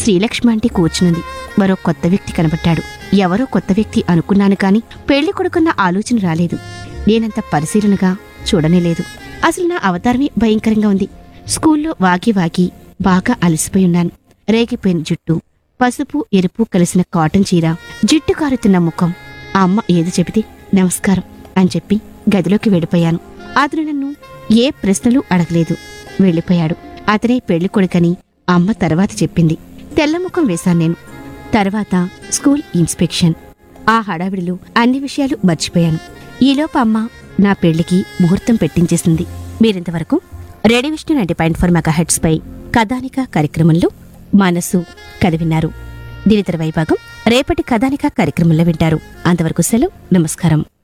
Srilakshmi aunty కూర్చునుంది. మరో కొత్త వ్యక్తి కనబడ్డాడు. ఎవరో కొత్త వ్యక్తి అనుకున్నాను కాని పెళ్లి కొడుకున్న ఆలోచన రాలేదు. నేనంత పరిశీలనగా చూడనేలేదు. అసలు నా అవతారమే భయంకరంగా ఉంది. స్కూల్లో వాగి వాగి బాగా అలసిపోయున్నాను. రేగిపోయిన జుట్టు, పసుపు ఎరుపు కలిసిన కాటన్ చీర, జిట్టు కారుతున్న ముఖం. ఆ అమ్మ ఏది చెబితే నమస్కారం అని చెప్పి గదిలోకి వెళ్ళిపోయాను. అతను నన్ను ఏ ప్రశ్నలు అడగలేదు. వెళ్ళిపోయాడు. అతనే పెళ్లి కొడుకని అమ్మ తర్వాత చెప్పింది. తెల్లముఖం వేశాను నేను. తర్వాత స్కూల్ ఇన్స్పెక్షన్. ఆ హడావిడిలో అన్ని విషయాలు మర్చిపోయాను. ఈలోపు అమ్మ నా పెళ్లికి ముహూర్తం పెట్టించేసింది. మీరింతవరకు రేడియో విష్ణు 90.4 మెగాహెర్ట్జ్ పై కథానిక కార్యక్రమంలో మనసు కథ విన్నారు. దీని తర్వాయి భాగం రేపటి కథానిక కార్యక్రమంలో వింటారు. అంతవరకు సెలవు. నమస్కారం.